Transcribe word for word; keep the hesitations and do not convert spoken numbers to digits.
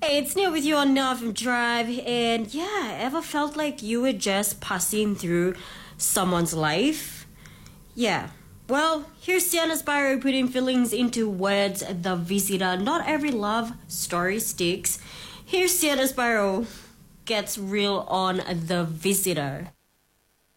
Hey, it's Neil with you on Northern Drive, and yeah, ever felt like you were just passing through someone's life? Yeah. Well, here's Sienna Spyro putting feelings into words. The Visitor. Not every love story sticks. Here's Sienna Spyro gets real on The Visitor.